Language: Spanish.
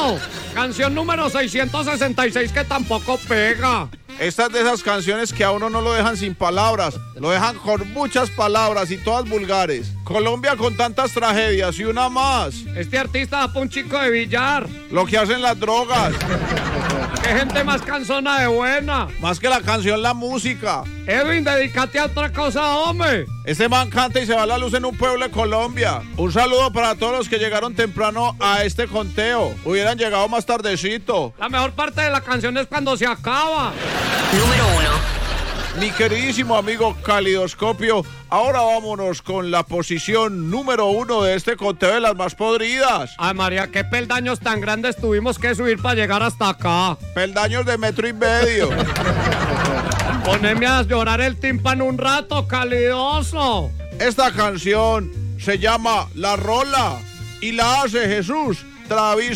Eso. Canción número 666 que tampoco pega. Esta es de esas canciones que a uno no lo dejan sin palabras, lo dejan con muchas palabras y todas vulgares. Colombia con tantas tragedias y una más. Este artista va pa' un chico de billar. Lo que hacen las drogas. Qué gente más cansona de buena. Más que la canción, la música. Edwin, dedícate a otra cosa, hombre. Este man canta y se va la luz en un pueblo de Colombia. Un saludo para todos los que llegaron temprano a este conteo. Hubieran llegado más tardecito. La mejor parte de la canción es cuando se acaba. Número 1. Mi queridísimo amigo Calidoscopio, ahora vámonos con la posición número 1 de este conteo de las más podridas. Ay, María, qué peldaños tan grandes tuvimos que subir para llegar hasta acá. Peldaños de 1.5 metros. Poneme a llorar el tímpano un rato, calidoso. Esta canción se llama La Rola y la hace Jesús Travis